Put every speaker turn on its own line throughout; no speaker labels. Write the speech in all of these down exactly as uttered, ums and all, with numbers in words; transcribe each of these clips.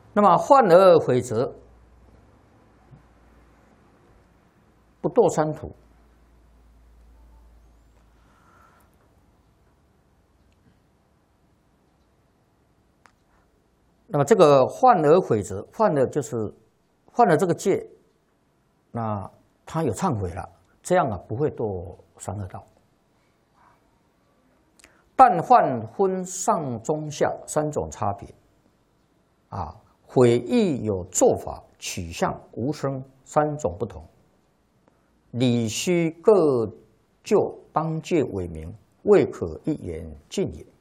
那么患而悔则，不堕三途。那么这个患而悔则，犯了就是犯了这个戒，那他有忏悔了，这样啊不会堕三恶道。但犯分上中下三种差别，啊，悔亦有做法、取向、无声三种不同，理须各就当戒为明，未可一言尽也。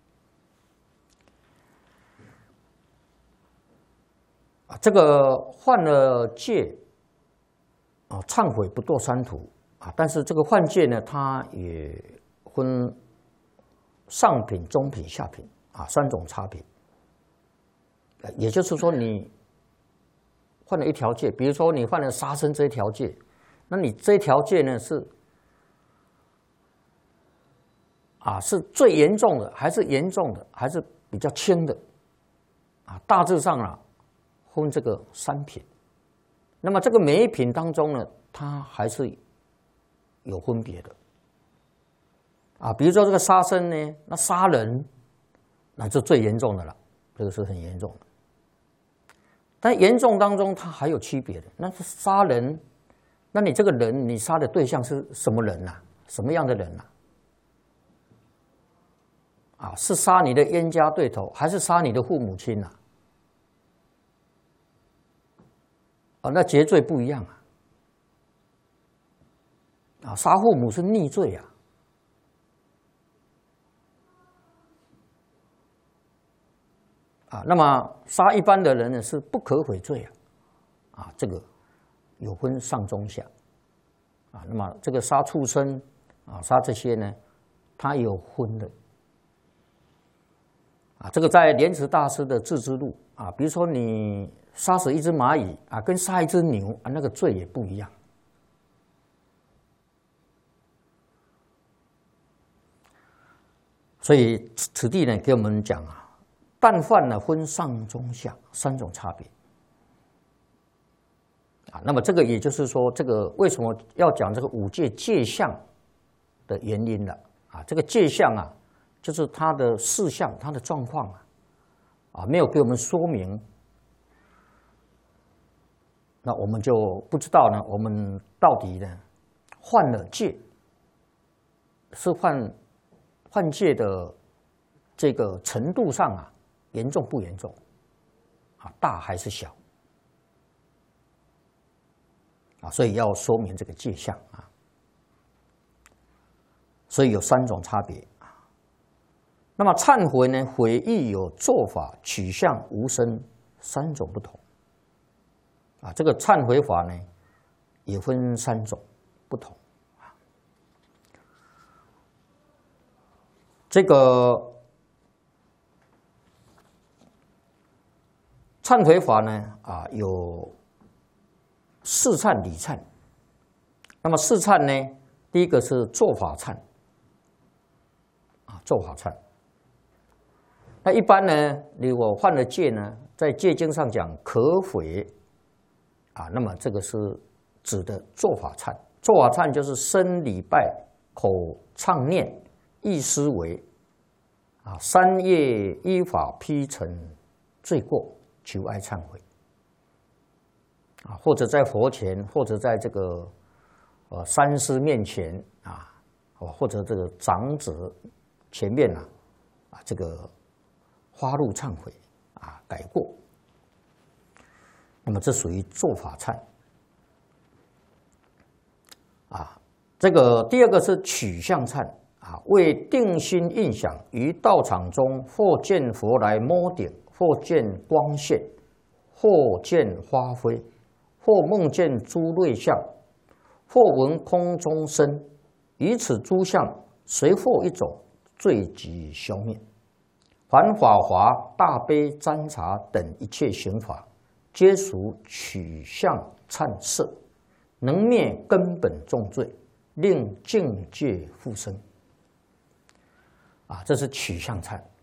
啊，这个犯了戒，啊，忏悔不堕三途啊，但是这个犯戒呢，它也分上品、中品、下品啊三种差别。也就是说，你犯了一条戒，比如说你犯了杀生这一条戒，那你这条戒呢是啊是最严重的，还是严重的，还是比较轻的？啊，大致上啊分这个三品。那么这个每一品当中呢，它还是有分别的。啊，比如说这个杀生呢，那杀人那就最严重的了，这个是很严重的。但严重当中它还有区别的，那是杀人，那你这个人你杀的对象是什么人呐、啊？什么样的人呐、啊？啊，是杀你的冤家对头，还是杀你的父母亲呐、啊？啊，那结罪不一样啊！啊，杀父母是逆罪啊！啊，那么杀一般的人呢是不可悔罪啊！啊，这个有分上中下啊。那么这个杀畜生啊，杀这些呢，它有分的啊。这个在莲池大师的《自知录》啊，比如说你杀死一只蚂蚁啊，跟杀一只牛啊，那个罪也不一样。所以此地呢，给我们讲啊。但犯呢，分上中下三种差别啊。那么这个也就是说，这个为什么要讲这个五戒戒相的原因了啊？这个戒相啊，就是它的事项、它的状况啊，啊，没有给我们说明，那我们就不知道呢，我们到底呢犯了戒，是犯犯戒的这个程度上啊。严重不严重？啊，大还是小？啊，所以要说明这个戒相啊。所以有三种差别啊。那么忏悔呢，悔亦有做法、取向、无声三种不同。啊，这个忏悔法呢，也分三种不同啊。这个。忏悔法呢，啊，有事忏、理忏。那么事忏呢，第一个是做法忏，啊，做法忏。那一般呢，如果犯了戒呢，在戒经上讲可悔，啊，那么这个是指的做法忏。做法忏就是身礼拜、口唱念、意思为，啊，三业依法批成罪过。求哀忏悔啊，或者在佛前，或者在这个呃三师面前啊，或者这个长者前面啊，啊这个发露忏悔啊，改过。那么这属于做法忏啊。这个第二个是取向忏啊，为定心印想于道场中，或见佛来摸顶。或见光现，或见花飞，或梦见诸类相，或闻空中声，以此诸相随或一种，罪即消灭。凡法华、大悲、占察等一切行法，皆属取向忏摄，能灭根本重罪，令境界复生。啊，这是取向忏。